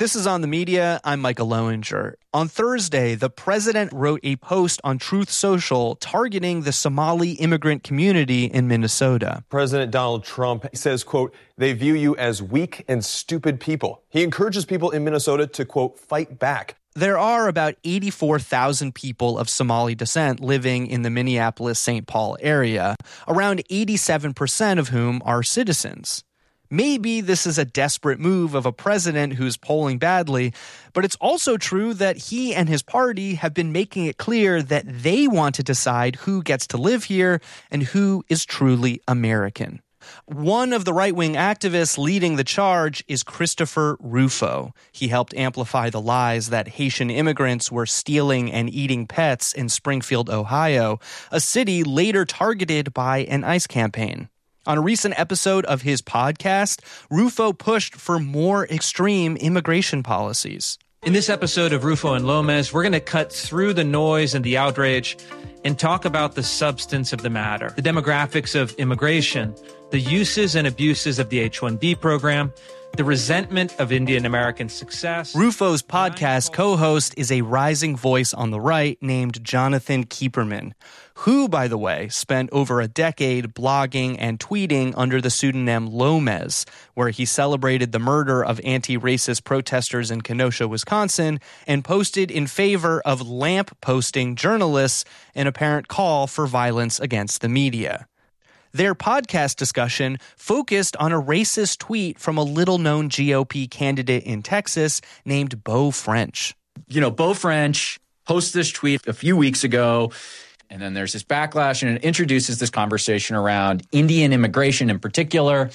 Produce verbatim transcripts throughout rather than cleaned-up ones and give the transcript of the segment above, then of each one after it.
This is On the Media. I'm Michael Lowinger. On Thursday, the president wrote a post on Truth Social targeting the Somali immigrant community in Minnesota. President Donald Trump says, quote, they view you as weak and stupid people. He encourages people in Minnesota to, quote, fight back. There are about eighty-four thousand people of Somali descent living in the Minneapolis-Saint Paul area, around eighty-seven percent of whom are citizens. Maybe this is a desperate move of a president who's polling badly, but it's also true that he and his party have been making it clear that they want to decide who gets to live here and who is truly American. One of the right-wing activists leading the charge is Christopher Rufo. He helped amplify the lies that Haitian immigrants were stealing and eating pets in Springfield, Ohio, a city later targeted by an ICE campaign. On a recent episode of his podcast, Rufo pushed for more extreme immigration policies. In this episode of Rufo and Lomez, we're going to cut through the noise and the outrage and talk about the substance of the matter, the demographics of immigration, the uses and abuses of the H one B program, the resentment of Indian American success. Rufo's podcast co-host is a rising voice on the right named Jonathan Keeperman, who, by the way, spent over a decade blogging and tweeting under the pseudonym Lomez, where he celebrated the murder of anti-racist protesters in Kenosha, Wisconsin, and posted in favor of lamp-posting journalists, an apparent call for violence against the media. Their podcast discussion focused on a racist tweet from a little-known G O P candidate in Texas named Beau French. You know, Beau French posted this tweet a few weeks ago, and then there's this backlash, and it introduces this conversation around Indian immigration in particular,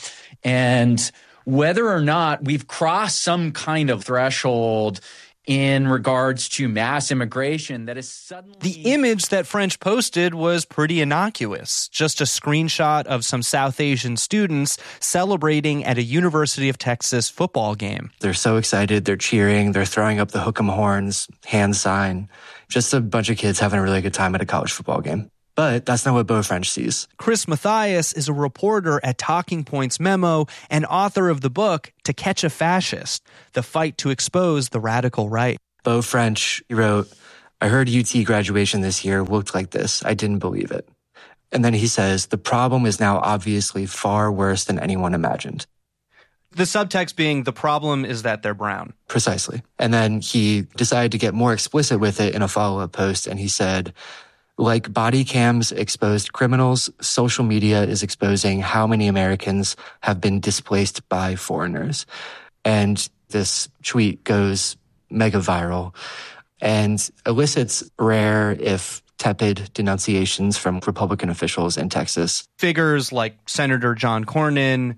and whether or not we've crossed some kind of threshold in regards to mass immigration that is suddenly... The image that French posted was pretty innocuous, just a screenshot of some South Asian students celebrating at a University of Texas football game. They're so excited, they're cheering, they're throwing up the hook 'em horns, hand sign. Just a bunch of kids having a really good time at a college football game. But that's not what Beau French sees. Chris Mathias is a reporter at Talking Points Memo and author of the book To Catch a Fascist, The Fight to Expose the Radical Right. Beau French wrote, I heard U T graduation this year looked like this. I didn't believe it. And then he says, the problem is now obviously far worse than anyone imagined. The subtext being the problem is that they're brown. Precisely. And then he decided to get more explicit with it in a follow-up post, and he said, like body cams exposed criminals, social media is exposing how many Americans have been displaced by foreigners. And this tweet goes mega viral and elicits rare, if tepid, denunciations from Republican officials in Texas. Figures like Senator John Cornyn,